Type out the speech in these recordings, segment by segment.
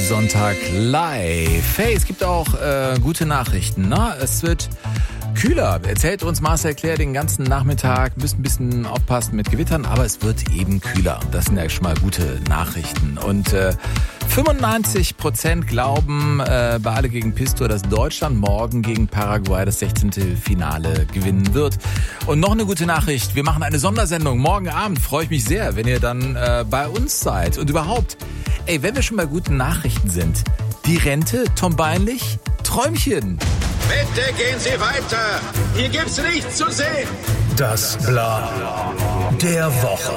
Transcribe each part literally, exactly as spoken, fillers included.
Sonntag live. Hey, es gibt auch äh, gute Nachrichten. Ne? Es wird kühler. Erzählt uns Marcel Claire den ganzen Nachmittag. Müssen ein bisschen aufpassen mit Gewittern, aber es wird eben kühler. Das sind ja schon mal gute Nachrichten. Und äh, fünfundneunzig Prozent glauben äh, bei Alle gegen Pistor, dass Deutschland morgen gegen Paraguay das sechzehnte Finale gewinnen wird. Und noch eine gute Nachricht. Wir machen eine Sondersendung. Morgen Abend freue ich mich sehr, wenn ihr dann äh, bei uns seid. Und überhaupt, ey, wenn wir schon bei guten Nachrichten sind. Die Rente, Tom Beinlich, Träumchen. Bitte gehen Sie weiter. Hier gibt's nichts zu sehen. Das Bla der Woche.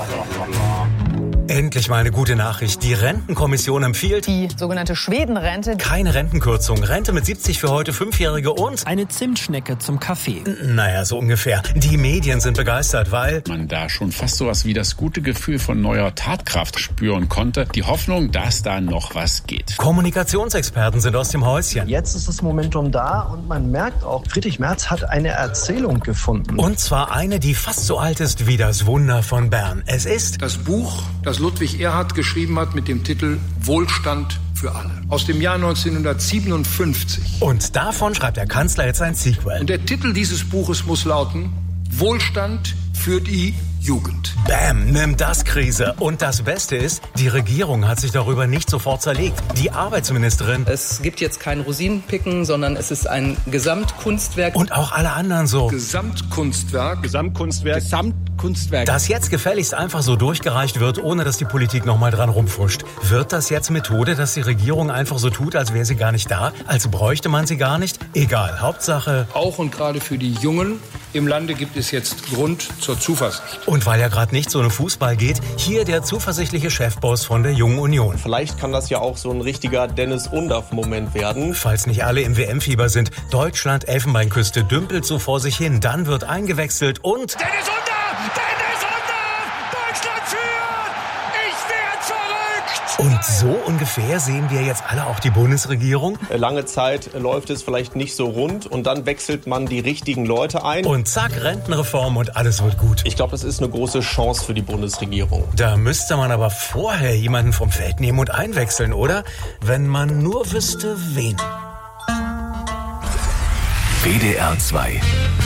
Endlich mal eine gute Nachricht. Die Rentenkommission empfiehlt die sogenannte Schwedenrente. Keine Rentenkürzung. Rente mit siebzig für heute Fünfjährige und eine Zimtschnecke zum Kaffee. Naja, so ungefähr. Die Medien sind begeistert, weil man da schon fast sowas wie das gute Gefühl von neuer Tatkraft spüren konnte. Die Hoffnung, dass da noch was geht. Kommunikationsexperten sind aus dem Häuschen. Jetzt ist das Momentum da und man merkt auch, Friedrich Merz hat eine Erzählung gefunden. Und zwar eine, die fast so alt ist wie das Wunder von Bern. Es ist das Buch, das Ludwig Erhard geschrieben hat mit dem Titel Wohlstand für alle. Aus dem Jahr neunzehnhundertsiebenundfünfzig. Und davon schreibt der Kanzler jetzt ein Sequel. Und der Titel dieses Buches muss lauten Wohlstand für die Jugend. Bam, nimm das Krise. Und das Beste ist, die Regierung hat sich darüber nicht sofort zerlegt. Die Arbeitsministerin. Es gibt jetzt kein Rosinenpicken, sondern es ist ein Gesamtkunstwerk. Und auch alle anderen so. Gesamtkunstwerk. Gesamtkunstwerk. Gesamtkunstwerk. Das jetzt gefälligst einfach so durchgereicht wird, ohne dass die Politik nochmal dran rumfuscht. Wird das jetzt Methode, dass die Regierung einfach so tut, als wäre sie gar nicht da? Als bräuchte man sie gar nicht? Egal, Hauptsache. Auch und gerade für die Jungen im Lande gibt es jetzt Grund zur Zuversicht. Und weil ja gerade nicht so um Fußball geht, hier der zuversichtliche Chefboss von der Jungen Union. Vielleicht kann das ja auch so ein richtiger Dennis-Undaff-Moment werden. Falls nicht alle im W M-Fieber sind, Deutschland, Elfenbeinküste dümpelt so vor sich hin, dann wird eingewechselt und... Dennis Undaff! Dennis Undaff! Deutschland führt! Ich werd verrückt! Und so ungefähr sehen wir jetzt alle auch die Bundesregierung. Lange Zeit läuft es vielleicht nicht so rund und dann wechselt man die richtigen Leute ein. Und zack, Rentenreform und alles wird gut. Ich glaube, das ist eine große Chance für die Bundesregierung. Da müsste man aber vorher jemanden vom Feld nehmen und einwechseln, oder? Wenn man nur wüsste, wen. W D R zwei